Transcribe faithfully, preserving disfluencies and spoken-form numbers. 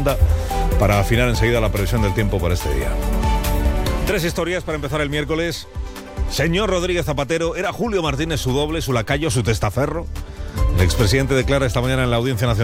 Onda para afinar enseguida la previsión del tiempo para este día. Tres historias para empezar el miércoles. Señor Rodríguez Zapatero, ¿era Julio Martínez su doble, su lacayo, su testaferro? El expresidente declara esta mañana en la Audiencia Nacional